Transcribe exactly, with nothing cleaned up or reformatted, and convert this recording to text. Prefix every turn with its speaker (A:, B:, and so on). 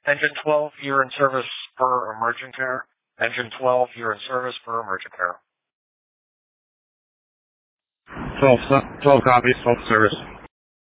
A: Engine twelve, you're in service for emergent care. Engine twelve, you're in service for emergent care.
B: twelve, twelve copies, twelve service.